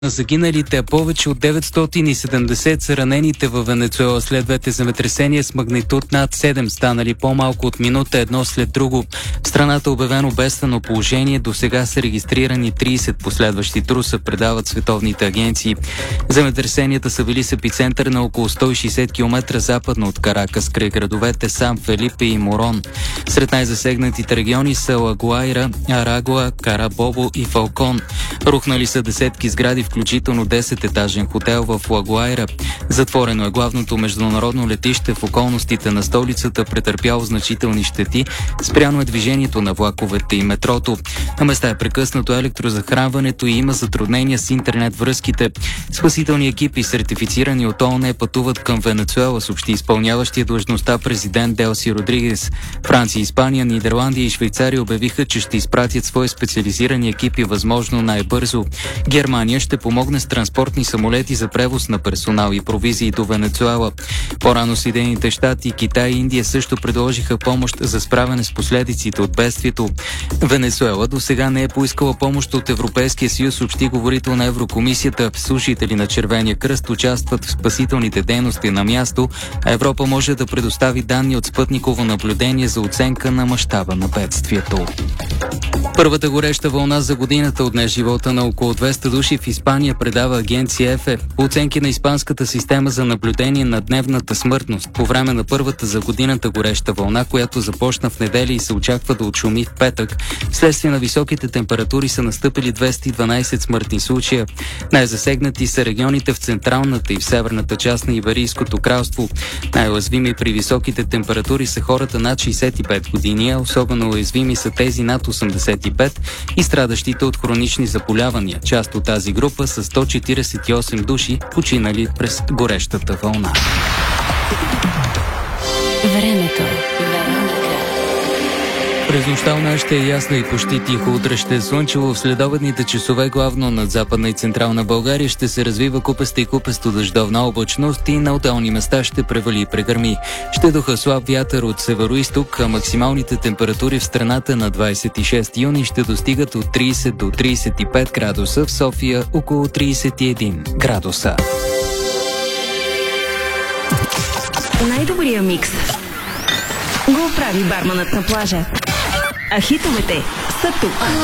на загиналите, а повече от 970 са ранените във Венецуела след двете земетресения с магнитуд над 7, станали по-малко от минута едно след друго. В страната е обявено бедствено положение, до сега са регистрирани 30 последващи труса, предават световните агенции. Земетресенията са били с епицентър на около 160 км западно от Каракас, край градовете Сан Фелипе и Морон. Сред най-засегнатите региони са Лагуайра, Арагуа, Карабобо и Фалкон. Рухнали са десетки сгради, включително 10-етажен хотел в Лагуайра. Затворено е главното международно летище в околностите на столицата, претърпяло значителни щети, спряно е движението на влаковете и метрото. На места е прекъснато електрозахранването и има затруднения с интернет връзките. Спасителни екипи, сертифицирани от ООН, пътуват към Венецуела, съобщи изпълняващия длъжността президент Делси Родригес. Франция, Испания, Нидерландия и Швейцария обявиха, че ще изпратят свои специализирани екипи възможно най-бързо. Германия ще помогне с транспортни самолети за превоз на персонал и провизии до Венецуела. По-рано Съединените щати, Китай и Индия също предложиха помощ за справяне с последиците от бедствието. Венецуела до сега не е поискала помощ от Европейския съюз, съобщи говорител на Еврокомисията. Служители на Червения кръст участват в спасителните дейности на място, а Европа може да предостави данни от спътниково наблюдение за оценка на мащаба на бедствието. Първата гореща вълна за годината отне живота на около 200 души в Испания, предава агенция ЕФЕ. По оценки на испанската система за наблюдение на дневната смъртност, по време на първата за годината гореща вълна, която започна в неделя и се очаква да отшуми в петък, вследствие на високите температури са настъпили 212 смъртни случая. Най-засегнати са регионите в централната и в северната част на Иберийското кралство. Най-уязвими при високите температури са хората над 65 години, а особено уязвими са тези над 85 и страдащите от хронични заболявания. Част от тази група са 148 души, починали през горещата вълна. Времето. През нощта ще е ясно и почти тихо. Утре ще е слънчево. В следобедните часове главно над Западна и Централна България ще се развива купеста и купесто дъждовна облачност и на отделни места ще превали и прегърми. Ще духа слаб вятър от североизток, а максималните температури в страната на 26 юни ще достигат от 30 до 35 градуса, в София около 31 градуса. Най-добрия микс го прави барманът на плажа. А хитовете са тук.